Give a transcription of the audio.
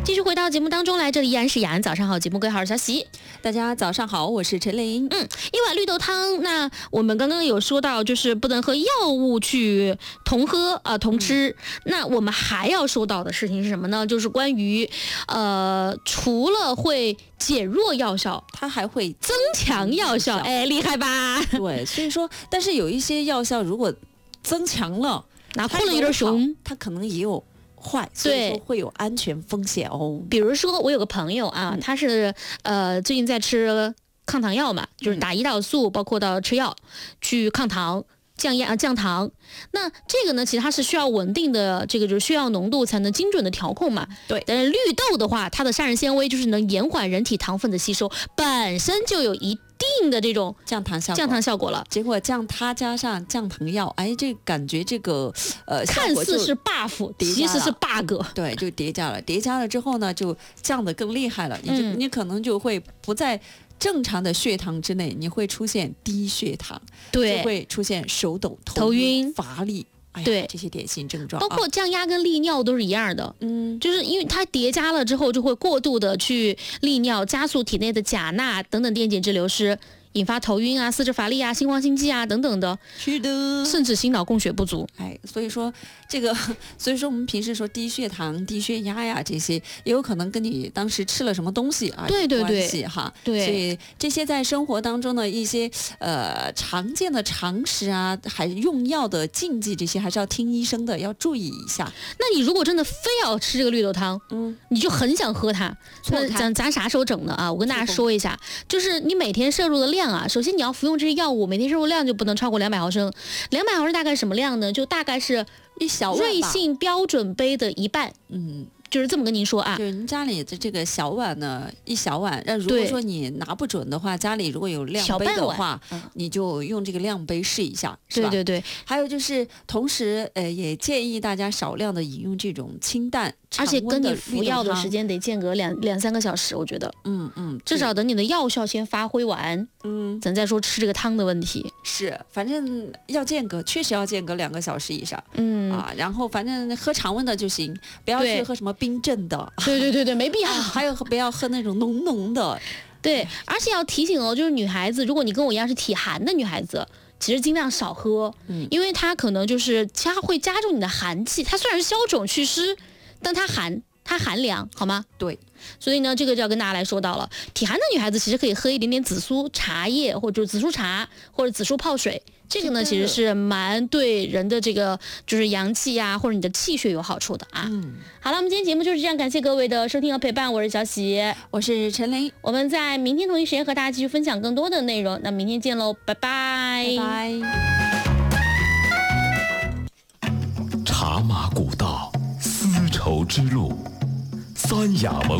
继续回到节目当中来，这里依然是雅安早上好节目，各位好，我是小喜。 大家早上好，我是陈琳。 一碗绿豆汤，那我们刚刚有说到，就是不能和药物去同喝同吃。那我们还要说到的事情是什么呢？就是关于除了会减弱药效， 它还会增强药效。哎，厉害吧？ 对，所以说，但是有一些药效如果增强了， 拿破了有点熊， 它可能也有坏，所以说会有安全风险哦。 比如说，我有个朋友啊，他是最近在吃抗糖药嘛，就是打胰岛素，包括到吃药去抗糖。降糖，那这个呢，其实它是需要稳定的这个就是血药浓度才能精准的调控嘛。 对。 但是绿豆的话，它的膳食纤维就是能延缓人体糖分的吸收，本身就有一定的这种降糖效果了。结果它加上降糖药，哎，这感觉这个看似是 buff， 其实是 bug。 对，就叠加了。叠加了之后呢，就降得更厉害了。你可能就会不在正常的血糖之内，你会出现低血糖， 对， 就会出现手抖、 头晕、 乏力， 对， 这些典型症状， 包括降压跟利尿都是一样的。就是因为它叠加了之后，就会过度的去利尿，加速体内的钾、钠等等电解质流失，引发头晕啊、四肢乏力啊、心慌心悸啊等等的， 是的， 甚至心脑供血不足。 所以说我们平时说低血糖、低血压呀，这些也有可能跟你当时吃了什么东西啊有关系哈。 对， 所以这些在生活当中的一些常见的常识啊，还用药的禁忌，这些还是要听医生的，要注意一下。 那你如果真的非要吃这个绿豆汤，你就很想喝它，那咱啥时候整呢啊？我跟大家说一下，就是你每天摄入的量啊，首先你要服用这些药物，每天摄入量就不能超过200毫升。200毫升大概什么量呢？就大概是一小碗瑞幸标准杯的一半。就是这么跟您说啊， 就是您家里的这个小碗呢，一小碗。那如果说你拿不准的话，家里如果有量杯的话，你就用这个量杯试一下，是吧？ 对。 还有就是，同时也建议大家少量的饮用这种清淡， 而且跟你服药的时间得间隔2-3个小时，我觉得。至少等你的药效先发挥完，咱再说吃这个汤的问题。 是，反正要间隔，确实要间隔2个小时以上。然后反正喝常温的就行，不要去喝什么冰镇的。 对，没必要。 还有不要喝那种浓的。 对，而且要提醒哦，就是女孩子，如果你跟我一样是体寒的女孩子，其实尽量少喝，因为它可能就是它会加重你的寒气。它虽然是消肿祛湿，但它寒凉，好吗？ 对。 所以呢，这个就要跟大家来说到了，体寒的女孩子其实可以喝一点点紫苏茶叶，或者紫苏茶，或者紫苏泡水。这个呢，其实是蛮对人的这个就是阳气啊，或者你的气血有好处的啊。好了，我们今天节目就是这样，感谢各位的收听和陪伴，我是小喜， 我是陈琳， 我们在明天同一时间和大家继续分享更多的内容。那明天见喽，拜拜。 茶马古道，丝绸之路，三雅